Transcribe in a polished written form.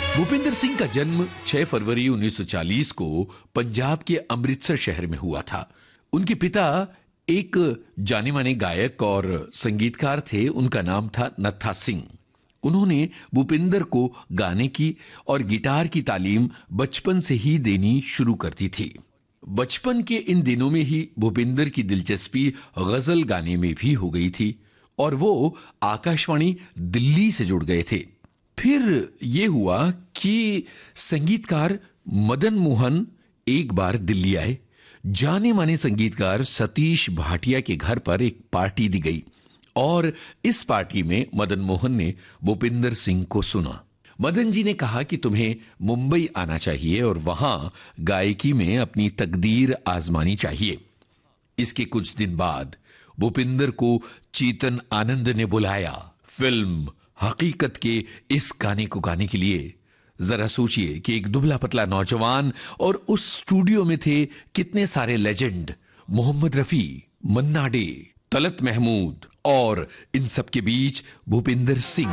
भूपिंदर सिंह का जन्म 6 फरवरी 1940 को पंजाब के अमृतसर शहर में हुआ था। उनके पिता एक जाने माने गायक और संगीतकार थे। उनका नाम था नत्था सिंह। उन्होंने भूपिंदर को गाने की और गिटार की तालीम बचपन से ही देनी शुरू कर दी थी। बचपन के इन दिनों में ही भूपिंदर की दिलचस्पी गजल गाने में भी हो गई थी और वो आकाशवाणी दिल्ली से जुड़ गए थे। फिर ये हुआ कि संगीतकार मदन मोहन एक बार दिल्ली आए। जाने माने संगीतकार सतीश भाटिया के घर पर एक पार्टी दी गई और इस पार्टी में मदन मोहन ने भूपिंदर सिंह को सुना। मदन जी ने कहा कि तुम्हें मुंबई आना चाहिए और वहां गायकी में अपनी तकदीर आजमानी चाहिए। इसके कुछ दिन बाद भूपिंदर को चेतन आनंद ने बुलाया फिल्म हकीकत के इस गाने को गाने के लिए। जरा सोचिए कि एक दुबला पतला नौजवान और उस स्टूडियो में थे कितने सारे लेजेंड, मोहम्मद रफी, मन्ना डे, तलत महमूद और इन सब के बीच भूपिंदर सिंह।